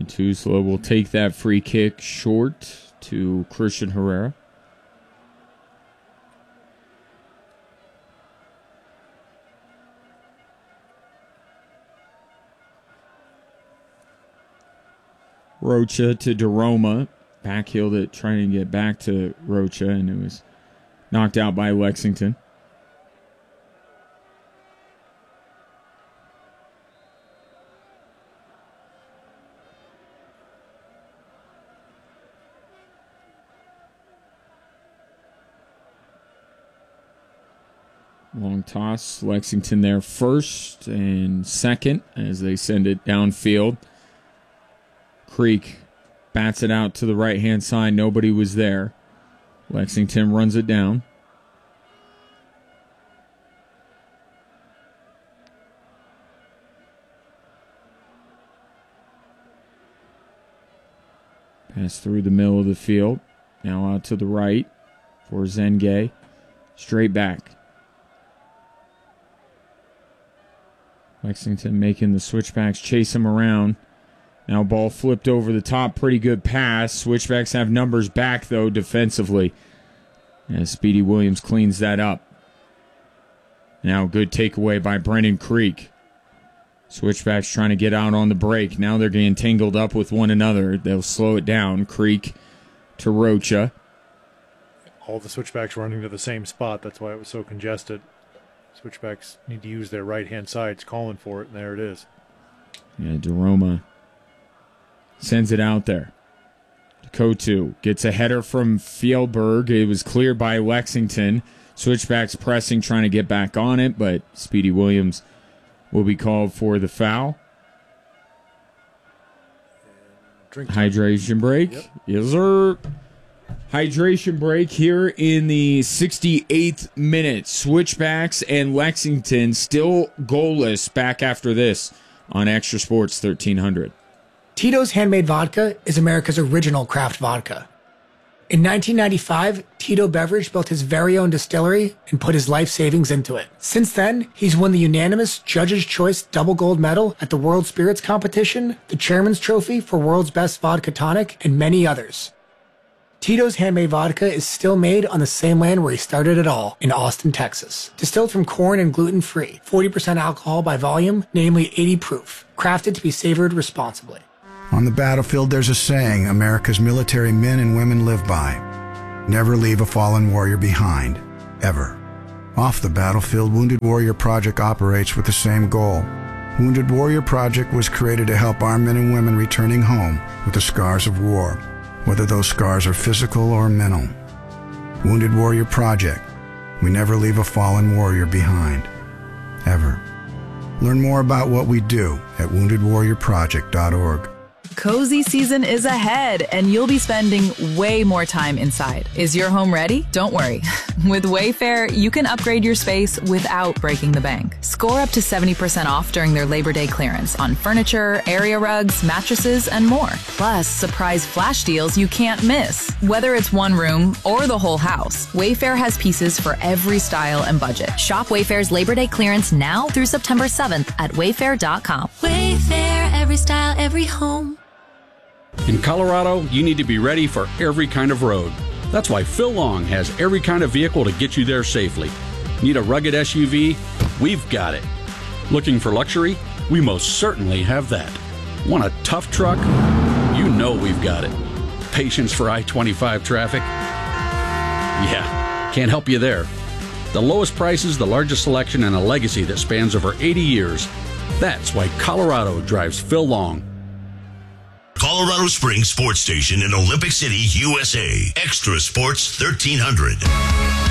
And Tuzla will take that free kick short to Christian Herrera. Rocha to DeRoma. Backheeled it, trying to get back to Rocha, and it was knocked out by Lexington. Long toss. Lexington there first and second as they send it downfield. Creek bats it out to the right-hand side. Nobody was there. Lexington runs it down. Pass through the middle of the field. Now out to the right for Zengay. Straight back. Lexington making the switchbacks chase him around. Now ball flipped over the top. Pretty good pass. Switchbacks have numbers back, though, defensively. As Speedy Williams cleans that up. Now good takeaway by Brendan Creek. Switchbacks trying to get out on the break. Now they're getting tangled up with one another. They'll slow it down. Creek to Rocha. All the switchbacks running to the same spot. That's why it was so congested. Switchbacks need to use their right-hand sides, calling for it, and there it is. Yeah, DeRoma sends it out there. Kotu gets a header from Fjellberg. It was cleared by Lexington. Switchbacks pressing, trying to get back on it, but Speedy Williams will be called for the foul. Hydration break. Yep. Yes, sir. Hydration break here in the 68th minute. Switchbacks and Lexington still goalless back after this on Extra Sports 1300. Tito's Handmade Vodka is America's original craft vodka. In 1995, Tito Beverage built his very own distillery and put his life savings into it. Since then, he's won the unanimous Judge's Choice Double Gold Medal at the World Spirits Competition, the Chairman's Trophy for World's Best Vodka Tonic, and many others. Tito's Handmade Vodka is still made on the same land where he started it all, in Austin, Texas. Distilled from corn and gluten-free, 40% alcohol by volume, namely 80 proof. Crafted to be savored responsibly. On the battlefield, there's a saying America's military men and women live by. Never leave a fallen warrior behind, ever. Off the battlefield, Wounded Warrior Project operates with the same goal. Wounded Warrior Project was created to help our men and women returning home with the scars of war, whether those scars are physical or mental. Wounded Warrior Project. We never leave a fallen warrior behind, ever. Learn more about what we do at woundedwarriorproject.org. Cozy season is ahead, and you'll be spending way more time inside. Is your home ready? Don't worry. With Wayfair, you can upgrade your space without breaking the bank. Score up to 70% off during their Labor Day clearance on furniture, area rugs, mattresses, and more. Plus, surprise flash deals you can't miss. Whether it's one room or the whole house, Wayfair has pieces for every style and budget. Shop Wayfair's Labor Day clearance now through September 7th at wayfair.com. Wayfair, every style, every home. In Colorado, you need to be ready for every kind of road. That's why Phil Long has every kind of vehicle to get you there safely. Need a rugged SUV? We've got it. Looking for luxury? We most certainly have that. Want a tough truck? You know we've got it. Patience for I-25 traffic? Yeah, can't help you there. The lowest prices, the largest selection, and a legacy that spans over 80 years. That's why Colorado drives Phil Long. Colorado Springs Sports Station in Olympic City, USA. Extra Sports 1300.